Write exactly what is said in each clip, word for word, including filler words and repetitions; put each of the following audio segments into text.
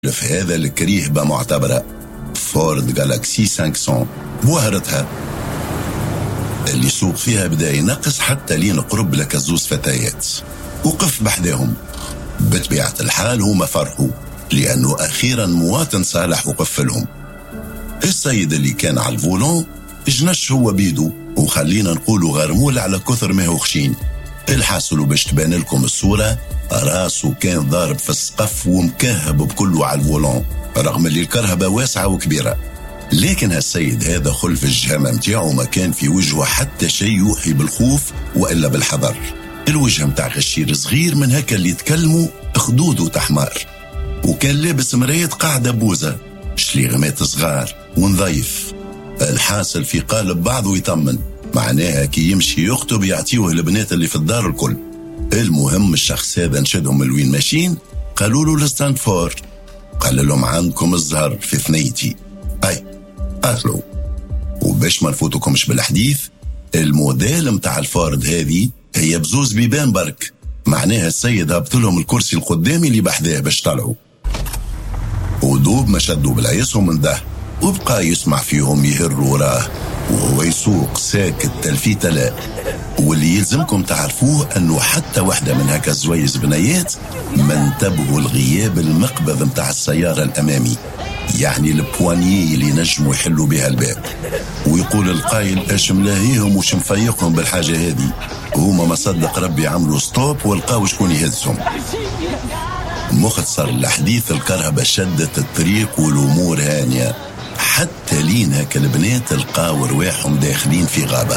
في هذا الكريهبة معتبرة فورد جالاكسي خمسمية بوهرتها اللي سوق فيها بدا ينقص حتى لين قرب لك الزوز فتيات، وقف بحداهم. بطبيعة الحال هما فرحوا لأنه أخيرا مواطن صالح وقف لهم. السيد اللي كان على الفولون جنش هو بيدو، وخلينا نقولوا غرمول على كثر ما هو خشين. الحاصل باش تبان لكم الصورة، راسه كان ضارب في السقف ومكهب بكله على الفولون، رغم اللي الكرهبة واسعة وكبيرة. لكن هالسيد هذا خلف الجهامة متاعه ما كان في وجهه حتى شيء يوحي بالخوف وإلا بالحذر. الوجه متاع غشير صغير من هكا اللي يتكلموا خدوده تحمر، وكان لابس مراية قاعدة بوزة، شليغمات صغار ونظيف. الحاصل في قالب بعضه يطمن، معناها كي يمشي يخطب يعطيوه البنات اللي في الدار الكل. المهم الشخص هذا نشدهم من وين ماشيين، قالوا له لستانفورد، قال لهم عندكم الزهر في ثنيتي. اي قاتلوا. وباش ما نفوتكمش بالحديث، الموديل متاع الفورد هذه هي بزوز بيبان برك، معناها السيد هبط لهم الكرسي القدامي اللي بحذاه باش طلعوا. ودوب ما شدوا بالعيسهم من ده، وبقى يسمع فيهم يهروا وراه وهو يسوق ساكت تلفيته. لا، واللي يلزمكم تعرفوه انه حتى واحدة من هكا الزويز بنيات ما انتبهوا الغياب المقبض متاع السيارة الامامي، يعني البوانيي اللي نجموا يحلوا بها الباب. ويقول القايل اش ملاهيهم وش مفيقهم بالحاجة هذه، هما ما صدق ربي عملوا ستوب والقاو شكون يهزهم. مختصر الحديث، الكرهبة شدت الطريق والامور هانية، حتى لين هكا البنات القاو رواحهم داخلين في غابة.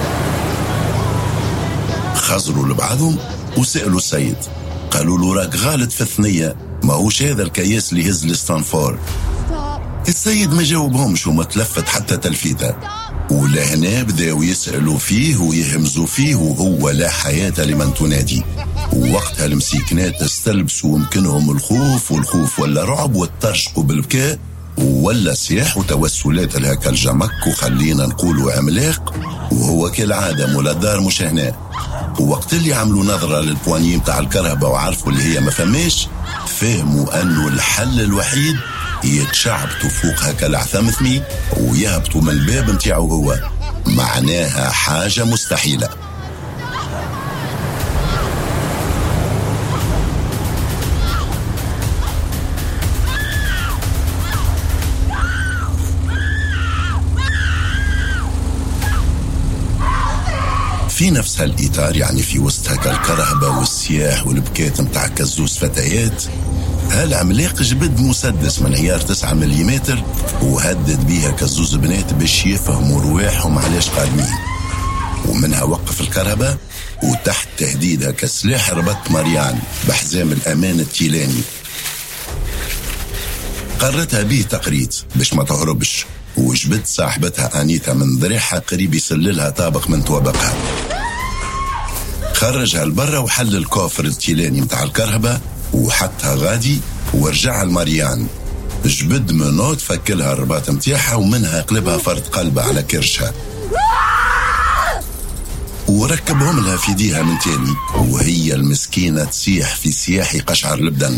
خزروا لبعضهم وسألوا السيد، قالوا له راك غالط في الثنية، ما هوش هذا الكياس اللي هز لستانفورد. السيد ما جاوبهمش وما تلفت حتى تلفيته، ولهنا بداوا يسألوا فيه ويهمزوا فيه وهو لا حياة لمن تنادي. ووقتها المسيكنات استلبسوا ويمكنهم الخوف، والخوف ولا رعب، واترشقوا بالبكاء ولا صياح وتوسلات لهكا الجمك، وخلينا نقولوا عملاق. وهو كالعادة مولا الدار مش هنا، ووقت اللي عملوا نظرة للبوانيين متاع الكرهبة وعرفوا اللي هي ما فماش، فهموا انه الحل الوحيد يتشعبطوا فوق هكا العثمثمي ويهبطوا من الباب متاعه هو، معناها حاجة مستحيلة. في نفس هالإطار، يعني في وسط هكا الكرهبة والسياح والبكات متاع كزوز فتيات، هالعملاق جبد مسدس من عيار تسعة مليمتر وهدد بيها كزوز بنات باش يفهموا رواحهم علاش قادمين. ومنها وقف الكرهبة، وتحت تهديد هكا سلاح ربط مريان بحزام الأمان التيلاني. قررتها بيه تقريت باش ما تهربش، وجبت صاحبتها أنيتا من ضريحها قريب يسللها طابق من طوابقها. خرجها لبرا وحل الكوفر التيلاني متاع الكرهبة وحطها غادي، ورجع المريان جبد منوت فكلها الرباط متاعها، ومنها قلبها فرد قلبها على كرشها وركبهم لها في ديها من تاني، وهي المسكينة تسيح في سياح قشعر البدن.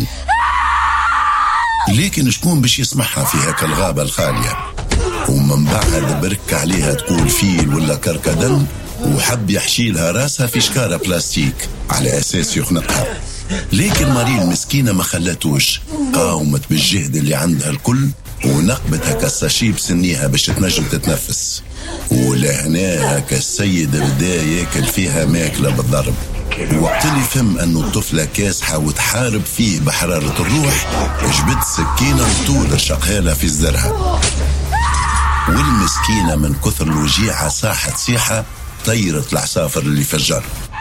لكن شكون باش يسمعها في هكا الغابة الخالية؟ ومن بعد برك عليها تقول فيل ولا كركدن، وحب يحشيلها راسها في شكارة بلاستيك على أساس يخنقها. لكن ماري المسكينة ما خلتوش، قاومت بالجهد اللي عندها الكل ونقبت هكا الساشي بسنيها باش تنجم تتنفس. ولهنا هكا السيد بدا ياكل فيها ماكلة بالضرب. وقت اللي فهم أنه الطفلة كاسحة وتحارب فيه بحرارة الروح، جبت سكينة وطول الشقالة في زرها، والمسكينة من كثر الوجيعة صاحت صيحة طيرت العصافر اللي في الجر.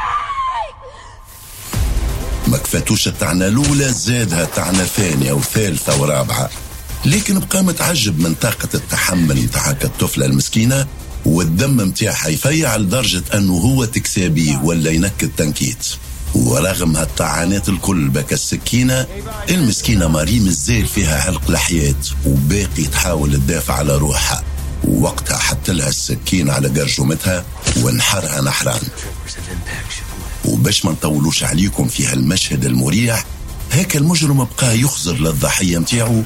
ما كفاتوش الطعنة الأولى، زادها طعنة ثانية وثالثة ورابعة. لكن بقى متعجب من طاقة التحمل متاع الطفلة المسكينة، والدم متاعها يفيع لدرجة أنه هو تكسابيه ولا ينكد تنكيت. ورغم هالطعنات الكل بك السكينة، المسكينة ماري مازال فيها حلق الحياة وباقي تحاول تدافع على روحها. ووقتها حط لها السكين على جرجمتها ونحرها نحران. وباش ما نطولوش عليكم في هالمشهد المريع، هيك المجرم بقى يخزر للضحية متاعه